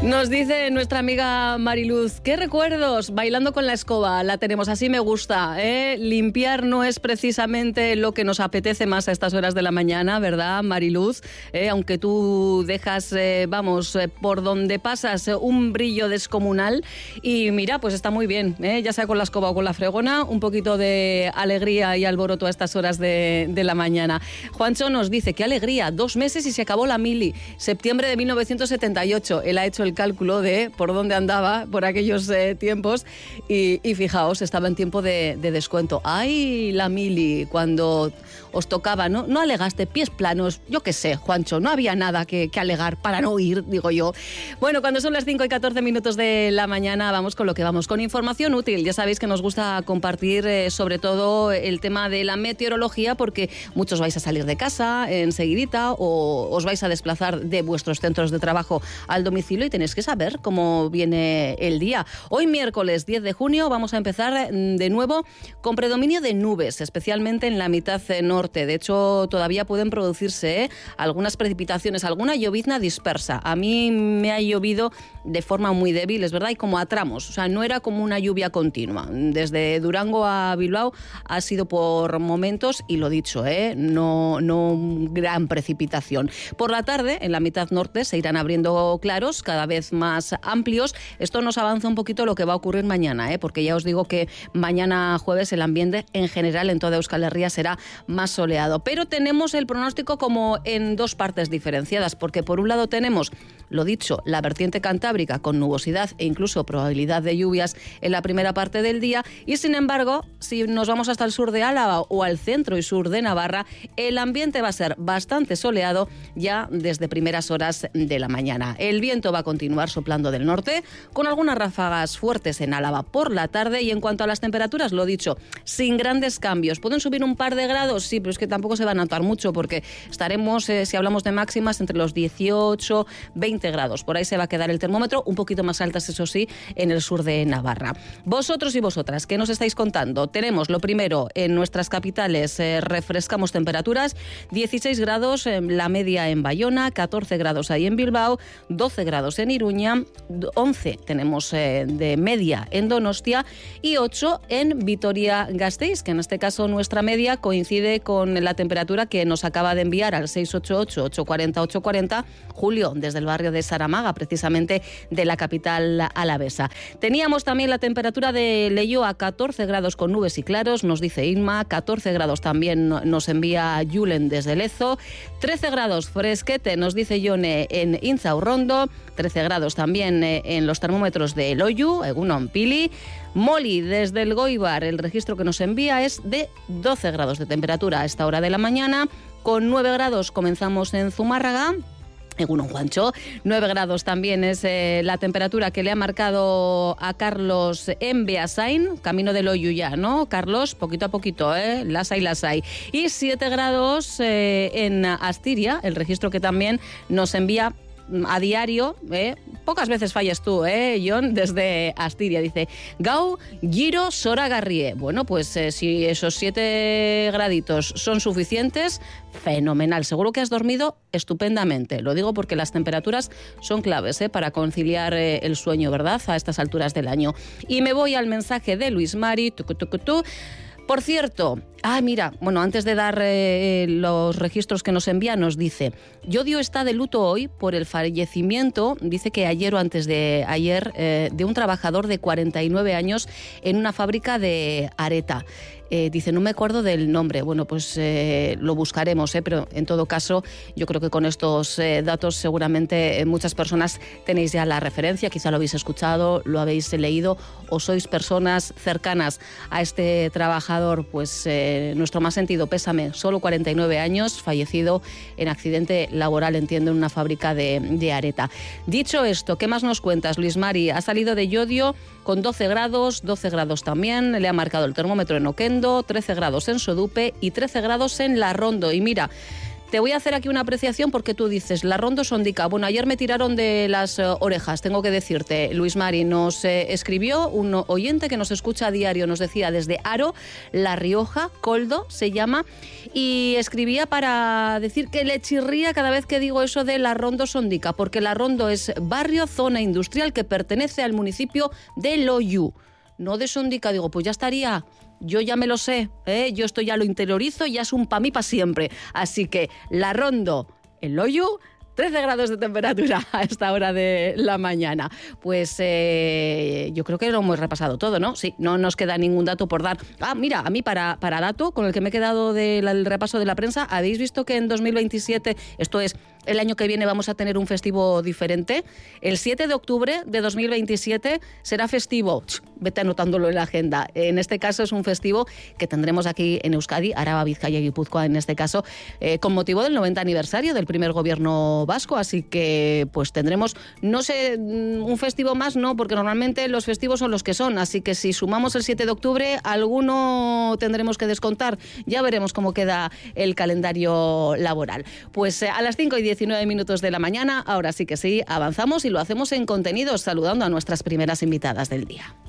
Nos dice nuestra amiga Mariluz, ¿qué recuerdos? Bailando con la escoba, la tenemos, así me gusta, ¿eh? Limpiar no es precisamente lo que nos apetece más a estas horas de la mañana, ¿verdad, Mariluz? Aunque tú dejas, por donde pasas un brillo descomunal y mira, pues está muy bien, ya sea con la escoba o con la fregona, un poquito de alegría y alboroto a estas horas de la mañana. Juancho nos dice, qué alegría, 2 meses y se acabó la mili, septiembre de 1978, él ha hecho el cálculo de por dónde andaba por aquellos tiempos y fijaos, estaba en tiempo de descuento. ¡Ay, la mili! Cuando os tocaba, no alegaste, pies planos, yo qué sé, Juancho, no había nada que alegar para no ir, digo yo. Bueno, cuando son las 5:14 de la mañana, vamos con lo que vamos, con información útil. Ya sabéis que nos gusta compartir sobre todo el tema de la meteorología porque muchos vais a salir de casa enseguidita o os vais a desplazar de vuestros centros de trabajo al domicilio y tenéis que saber cómo viene el día. Hoy miércoles 10 de junio vamos a empezar de nuevo con predominio de nubes, especialmente en la mitad norte. De hecho, todavía pueden producirse algunas precipitaciones, alguna llovizna dispersa. A mí me ha llovido de forma muy débil, es verdad, y como a tramos. O sea, no era como una lluvia continua. Desde Durango a Bilbao ha sido por momentos, y lo dicho, no gran precipitación. Por la tarde, en la mitad norte, se irán abriendo claros, cada vez más amplios. Esto nos avanza un poquito lo que va a ocurrir mañana, porque ya os digo que mañana jueves el ambiente en general en toda Euskal Herria será más soleado. Pero tenemos el pronóstico como en dos partes diferenciadas, porque por un lado tenemos, lo dicho, la vertiente cantábrica con nubosidad e incluso probabilidad de lluvias en la primera parte del día, y sin embargo, si nos vamos hasta el sur de Álava o al centro y sur de Navarra, el ambiente va a ser bastante soleado ya desde primeras horas de la mañana. El viento va a continuar soplando del norte, con algunas ráfagas fuertes en Álava por la tarde, y en cuanto a las temperaturas, lo dicho, sin grandes cambios. ¿Pueden subir un par de grados? Sí, pero es que tampoco se va a notar mucho porque estaremos, si hablamos de máximas, entre los 18, 20 grados. Por ahí se va a quedar el termómetro, un poquito más altas, eso sí, en el sur de Navarra. Vosotros y vosotras, ¿qué nos estáis contando? Tenemos lo primero, en nuestras capitales refrescamos temperaturas, 16 grados, la media en Bayona, 14 grados ahí en Bilbao, 12 grados en Iruña, 11 tenemos de media en Donostia y 8 en Vitoria-Gasteiz, que en este caso nuestra media coincide con la temperatura que nos acaba de enviar al 688-840-840 Julio, desde el barrio de Saramaga, precisamente de la capital alavesa. Teníamos también la temperatura de Leioa a 14 grados con nubes y claros, nos dice Inma, 14 grados también nos envía Julen desde Lezo, 13 grados fresquete, nos dice Yone en Inzaurrondo, 13 grados también en los termómetros de Loiu, Egunon Pili. Moli, desde el Goibar, el registro que nos envía es de 12 grados de temperatura a esta hora de la mañana. Con 9 grados comenzamos en Zumárraga. Egunon Juancho, 9 grados también es la temperatura que le ha marcado a Carlos en Beasain, camino de Loiu ya, ¿no? Carlos, poquito a poquito, las hay. Y 7 grados en Astiria, el registro que también nos envía a diario, pocas veces falles tú, John, desde Astiria, dice Gau Giro Soragarrie. Bueno, pues si esos 7 graditos son suficientes, fenomenal, seguro que has dormido estupendamente. Lo digo porque las temperaturas son claves para conciliar el sueño, ¿verdad?, a estas alturas del año. Y me voy al mensaje de Luis Mari, Por cierto, mira, bueno, antes de dar los registros que nos envía, nos dice, Yodio está de luto hoy por el fallecimiento, dice que ayer o antes de ayer, de un trabajador de 49 años en una fábrica de Areta. Dice, no me acuerdo del nombre. Bueno, pues lo buscaremos, pero en todo caso, yo creo que con estos datos seguramente muchas personas tenéis ya la referencia, quizá lo habéis escuchado, lo habéis leído o sois personas cercanas a este trabajador, pues nuestro más sentido pésame, solo 49 años, fallecido en accidente laboral, entiendo, en una fábrica de Areta. Dicho esto, ¿qué más nos cuentas, Luis Mari? Ha salido de Llodio con 12 grados también, le ha marcado el termómetro en Oquendo, 13 grados en Sodupe y 13 grados en Larrondo. Y mira, te voy a hacer aquí una apreciación porque tú dices, la Rondo Sondica. Bueno, ayer me tiraron de las orejas, tengo que decirte. Luis Mari, nos escribió un oyente que nos escucha a diario, nos decía desde Aro, La Rioja, Coldo se llama, y escribía para decir que le chirría cada vez que digo eso de la Rondo Sondica, porque la Rondo es barrio, zona industrial que pertenece al municipio de Loiu, no de Sondica. Digo, pues ya estaría... Yo ya me lo sé, yo esto ya lo interiorizo, ya es un pa' mí pa' siempre. Así que la Rondo, el Loiu, 13 grados de temperatura a esta hora de la mañana. Pues yo creo que lo hemos repasado todo, ¿no? Sí, no nos queda ningún dato por dar. Ah, mira, a mí para dato, con el que me he quedado del repaso de la prensa, ¿habéis visto que en 2027, esto es el año que viene, vamos a tener un festivo diferente? El 7 de octubre de 2027 será festivo. Vete anotándolo en la agenda. En este caso es un festivo que tendremos aquí en Euskadi, Araba, Bizkaia y Guipúzcoa en este caso, con motivo del 90 aniversario del primer gobierno vasco. Así que pues tendremos, no sé, un festivo más, no, porque normalmente los festivos son los que son. Así que si sumamos el 7 de octubre, alguno tendremos que descontar. Ya veremos cómo queda el calendario laboral. Pues a las 5:19 de la mañana, ahora sí que sí, avanzamos y lo hacemos en contenidos, saludando a nuestras primeras invitadas del día.